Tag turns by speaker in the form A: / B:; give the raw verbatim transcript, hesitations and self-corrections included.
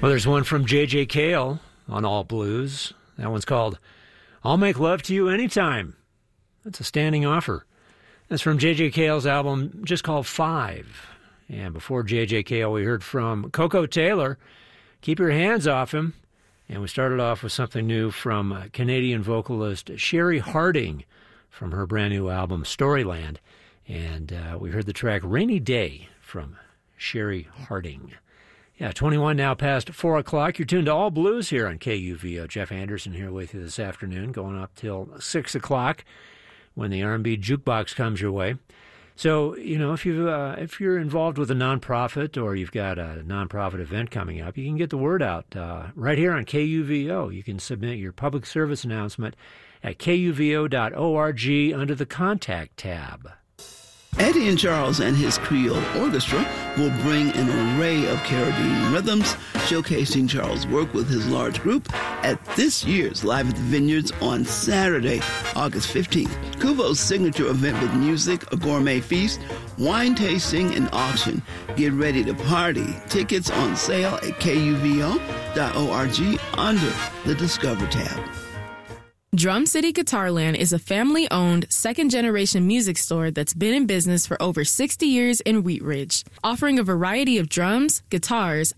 A: Well, there's one from J J. Cale on All Blues. That one's called I'll Make Love to You Anytime. That's a standing offer. That's from J J. Cale's album just called Five. And before J J. Cale, we heard from Coco Taylor, Keep Your Hands Off Him. And we started off with something new from uh, Canadian vocalist Sherry Harding from her brand new album Storyland. And uh, we heard the track Rainy Day from Sherry Harding. Yeah, twenty-one now past four o'clock. You're tuned to All Blues here on K U V O. Jeff Anderson here with you this afternoon, going up till six o'clock when the R and B Jukebox comes your way. So, you know, if, you uh, if you're involved with a nonprofit or you've got a nonprofit event coming up, you can get the word out uh, right here on K U V O. You can submit your public service announcement at K U V O dot org under the Contact tab.
B: Eddie and Charles and his Creole Orchestra will bring an array of Caribbean rhythms, showcasing Charles' work with his large group at this year's Live at the Vineyards on Saturday, August fifteenth. Kuvo's signature event with music, a gourmet feast, wine tasting, and auction. Get ready to party. Tickets on sale at K U V O dot org under the Discover tab.
C: Drum City Guitarland is a family-owned, second-generation music store that's been in business for over sixty years in Wheat Ridge, offering a variety of drums, guitars,